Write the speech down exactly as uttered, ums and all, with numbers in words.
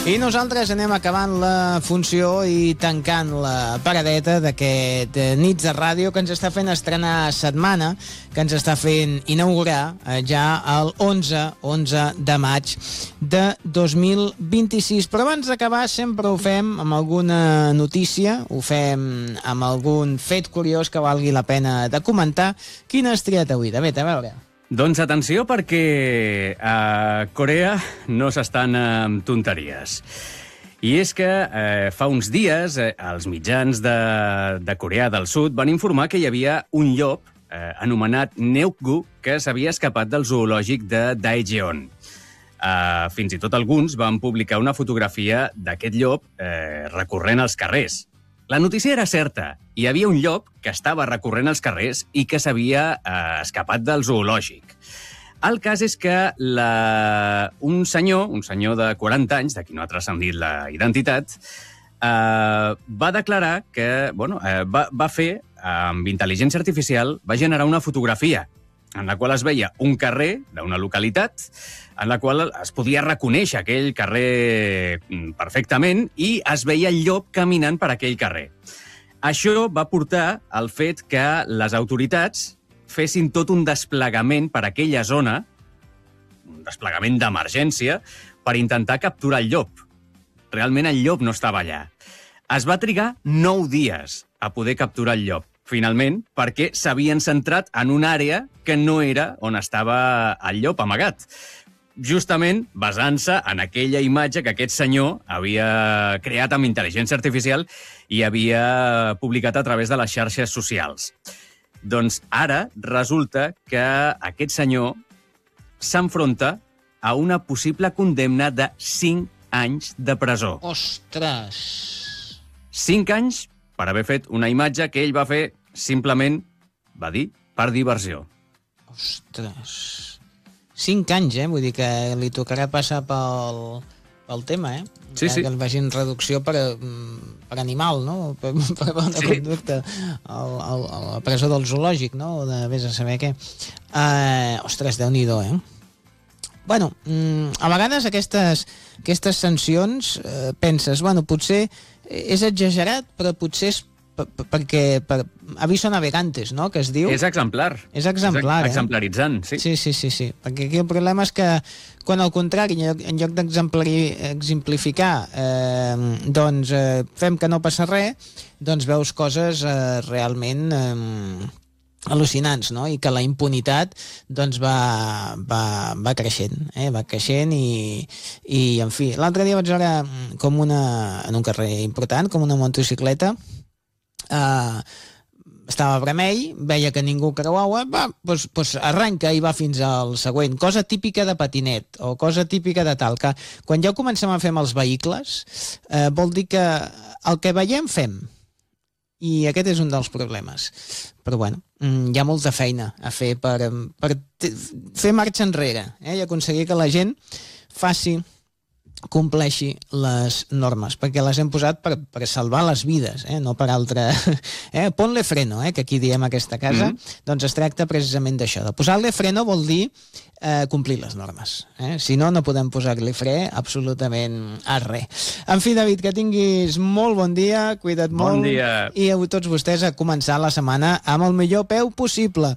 I nosaltres anem acabant la funció i tancant la paradeta d'aquest Nits de Ràdio que ens està fent estrenar setmana, que ens està fent inaugurar ja el onze de maig de dos mil vint-i-sis. Però abans d'acabar sempre ho fem amb alguna notícia, ho fem amb algun fet curiós que valgui la pena de comentar. Quina has triat avui, David? A veure... Doncs atenció perquè a Corea no s'estan amb tonteries. I és que eh, fa uns dies eh, els mitjans de, de Corea del Sud van informar que hi havia un llop eh, anomenat Neukgu que s'havia escapat del zoològic de Daejeon. Eh, fins i tot alguns van publicar una fotografia d'aquest llop eh, recorrent als carrers. La notícia era certa. Hi havia un llop que estava recorrent als carrers i que s'havia eh, escapat del zoològic. El cas és que la... un senyor, un senyor de quaranta anys, de qui no ha transcendit la identitat, eh, va declarar que, bueno, eh, va, va fer, amb intel·ligència artificial, va generar una fotografia en la qual es veia un carrer d'una localitat, en la qual es podia reconèixer aquell carrer perfectament i es veia el llop caminant per aquell carrer. Això va portar al fet que les autoritats fessin tot un desplegament per aquella zona, un desplegament d'emergència, per intentar capturar el llop. Realment el llop no estava allà. Es va trigar nou dies a poder capturar el llop, finalment, perquè s'havien centrat en una àrea que no era on estava el llop amagat. Justament basant-se en aquella imatge que aquest senyor havia creat amb intel·ligència artificial i havia publicat a través de les xarxes socials. Doncs ara resulta que aquest senyor s'enfronta a una possible condemna de cinc anys de presó. Ostres! cinc anys per haver fet una imatge que ell va fer simplement, va dir, per diversió. Ostres! Cinc anys, eh? Vull dir que li tocarà passar pel, pel tema, eh? Sí, sí. Que el vagin reducció per, per animal, no? Per, per bona sí. Conducta al, al, a la presó del zoològic, no? O de vés a saber què. Uh, ostres, Déu-n'hi-do, eh? Bueno, a vegades aquestes, aquestes sancions eh, penses, bueno, potser és exagerat, però potser és perquè per aviso navegantes, no?, que es diu. És exemplar. És exemplar, és eh? exemplaritzant, sí. Sí, sí, sí, sí. Perquè aquí el problema és que, quan al contrari, en lloc d'exemplificar, eh, doncs eh, fem que no passa res, doncs veus coses eh, realment eh, al·lucinants, no?, i que la impunitat doncs va, va, va creixent, eh? va creixent i, i en fi, l'altre dia vaig veure com una, en un carrer important, com una motocicleta, Uh, estava vermell, veia que ningú creuava, va, doncs, doncs arranca i va fins al següent. Cosa típica de patinet o cosa típica de tal, que quan ja comencem a fer amb els vehicles eh, vol dir que el que veiem fem, i aquest és un dels problemes. Però bueno, hi ha molta feina a fer per, per fer marxa enrere, eh, i aconseguir que la gent faci, compleixi les normes, perquè les hem posat per, per salvar les vides, eh? No per altre... Eh? Ponle freno, eh? Que aquí diem a aquesta casa, mm-hmm. Doncs es tracta precisament d'això. De posar-le freno vol dir eh, complir les normes. Eh? Si no, no podem posar-li fre absolutament a res. En fi, David, que tinguis molt bon dia, cuida't bon molt, dia. I a tots vostès a començar la setmana amb el millor peu possible.